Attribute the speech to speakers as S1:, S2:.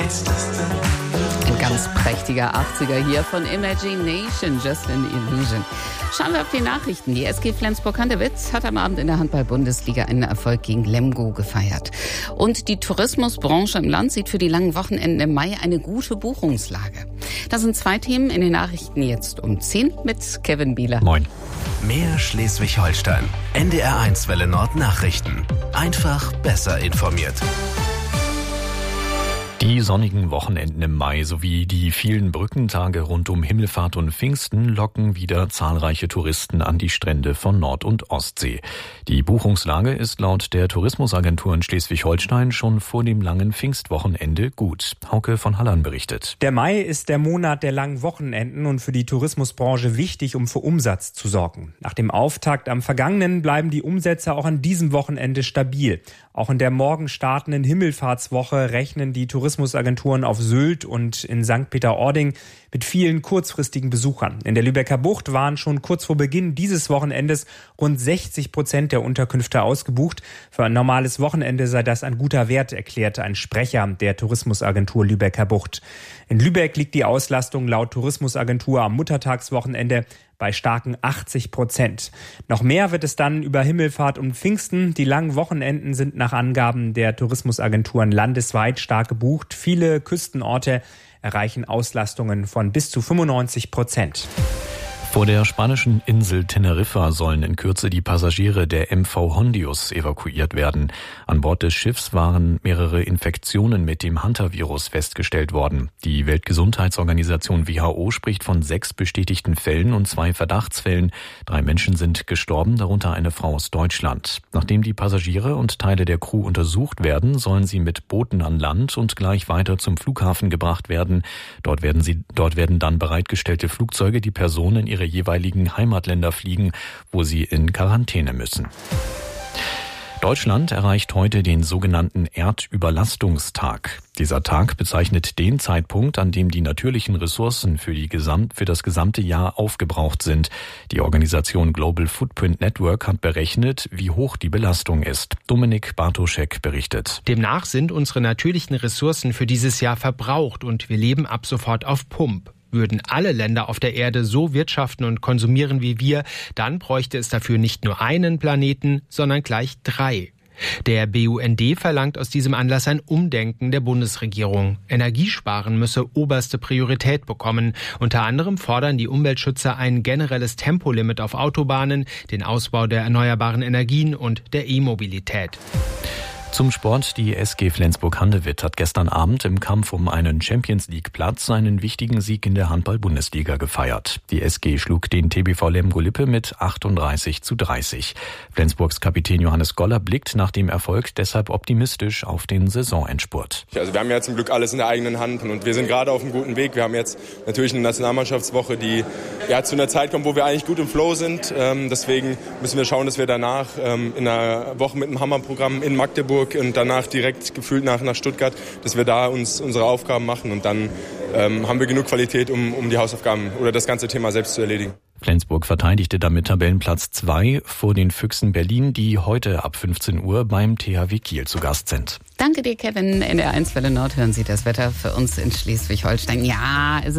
S1: Ein ganz prächtiger 80er hier von Imagination, Just an Illusion. Schauen wir auf die Nachrichten. Die SG Flensburg-Handewitt hat am Abend in der Handball-Bundesliga einen Erfolg gegen Lemgo gefeiert. Und die Tourismusbranche im Land sieht für die langen Wochenenden im Mai eine gute Buchungslage. Das sind zwei Themen in den Nachrichten jetzt um 10 mit Kevin Bieler.
S2: Moin.
S3: Mehr Schleswig-Holstein. NDR1 Welle Nord Nachrichten. Einfach besser informiert.
S2: Die sonnigen Wochenenden im Mai sowie die vielen Brückentage rund um Himmelfahrt und Pfingsten locken wieder zahlreiche Touristen an die Strände von Nord- und Ostsee. Die Buchungslage ist laut der Tourismusagentur in Schleswig-Holstein schon vor dem langen Pfingstwochenende gut. Hauke von Hallern berichtet.
S4: Der Mai ist der Monat der langen Wochenenden und für die Tourismusbranche wichtig, um für Umsatz zu sorgen. Nach dem Auftakt am vergangenen bleiben die Umsätze auch an diesem Wochenende stabil. Auch in der morgen startenden Himmelfahrtswoche rechnen die Tourismusagenturen auf Sylt und in St. Peter-Ording mit vielen kurzfristigen Besuchern. In der Lübecker Bucht waren schon kurz vor Beginn dieses Wochenendes rund 60% der Unterkünfte ausgebucht. Für ein normales Wochenende sei das ein guter Wert, erklärte ein Sprecher der Tourismusagentur Lübecker Bucht. In Lübeck liegt die Auslastung laut Tourismusagentur am Muttertagswochenende bei starken 80%. Noch mehr wird es dann über Himmelfahrt und Pfingsten. Die langen Wochenenden sind nach Angaben der Tourismusagenturen landesweit stark gebucht. Viele Küstenorte erreichen Auslastungen von bis zu 95%.
S2: Vor der spanischen Insel Teneriffa sollen in Kürze die Passagiere der MV Hondius evakuiert werden. An Bord des Schiffs waren mehrere Infektionen mit dem Hantavirus festgestellt worden. Die Weltgesundheitsorganisation WHO spricht von 6 bestätigten Fällen und 2 Verdachtsfällen. 3 Menschen sind gestorben, darunter eine Frau aus Deutschland. Nachdem die Passagiere und Teile der Crew untersucht werden, sollen sie mit Booten an Land und gleich weiter zum Flughafen gebracht werden. Dort werden dann bereitgestellte Flugzeuge die Personen in ihre jeweiligen Heimatländer fliegen, wo sie in Quarantäne müssen. Deutschland erreicht heute den sogenannten Erdüberlastungstag. Dieser Tag bezeichnet den Zeitpunkt, an dem die natürlichen Ressourcen für das gesamte Jahr aufgebraucht sind. Die Organisation Global Footprint Network hat berechnet, wie hoch die Belastung ist. Dominik Bartoschek berichtet.
S5: Demnach sind unsere natürlichen Ressourcen für dieses Jahr verbraucht und wir leben ab sofort auf Pump. Würden alle Länder auf der Erde so wirtschaften und konsumieren wie wir, dann bräuchte es dafür nicht nur einen Planeten, sondern gleich 3. Der BUND verlangt aus diesem Anlass ein Umdenken der Bundesregierung. Energiesparen müsse oberste Priorität bekommen. Unter anderem fordern die Umweltschützer ein generelles Tempolimit auf Autobahnen, den Ausbau der erneuerbaren Energien und der E-Mobilität.
S2: Zum Sport. Die SG Flensburg-Handewitt hat gestern Abend im Kampf um einen Champions-League-Platz einen wichtigen Sieg in der Handball-Bundesliga gefeiert. Die SG schlug den TBV Lemgo-Lippe mit 38:30. Flensburgs Kapitän Johannes Goller blickt nach dem Erfolg deshalb optimistisch auf den Saisonendspurt.
S6: Also wir haben ja zum Glück alles in der eigenen Hand und wir sind gerade auf einem guten Weg. Wir haben jetzt natürlich eine Nationalmannschaftswoche, die zu einer Zeit kommt, wo wir eigentlich gut im Flow sind. Deswegen müssen wir schauen, dass wir danach in einer Woche mit einem Hammerprogramm in Magdeburg und danach direkt gefühlt nach Stuttgart, dass wir da uns unsere Aufgaben machen und dann haben wir genug Qualität, um die Hausaufgaben oder das ganze Thema selbst zu erledigen.
S2: Flensburg verteidigte damit Tabellenplatz 2 vor den Füchsen Berlin, die heute ab 15 Uhr beim THW Kiel zu Gast sind.
S1: Danke dir, Kevin. In der 1 Welle Nord hören Sie das Wetter für uns in Schleswig-Holstein. Ja, es ist